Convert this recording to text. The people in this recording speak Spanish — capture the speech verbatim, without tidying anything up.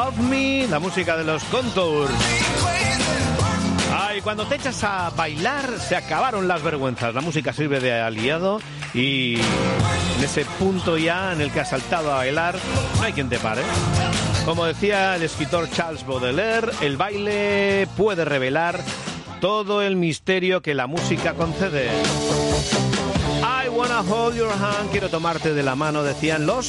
Love Me, la música de los Contours. Ay, cuando te echas a bailar se acabaron las vergüenzas. La música sirve de aliado y en ese punto ya en el que has saltado a bailar no hay quien te pare. Como decía el escritor Charles Baudelaire, el baile puede revelar todo el misterio que la música concede. I wanna hold your hand, quiero tomarte de la mano, decían los